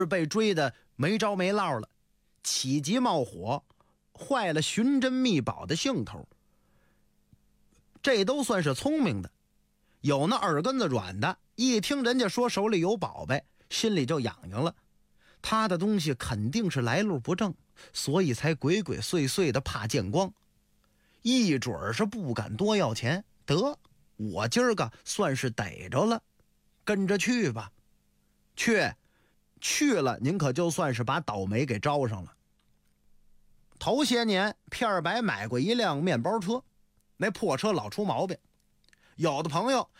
被追得没着没落了，起急冒火，坏了寻珍觅宝的兴头。这都算是聪明的，有那耳根子软的，一听人家说手里有宝贝，心里就痒痒了。他的东西肯定是来路不正，所以才鬼鬼祟祟的怕见光，一准是不敢多要钱。得，我今儿个算是逮着了，跟着去吧。去了，您可就算是把倒霉给招上了。头些年，片儿白买过一辆面包车，那破车老出毛病。有的朋友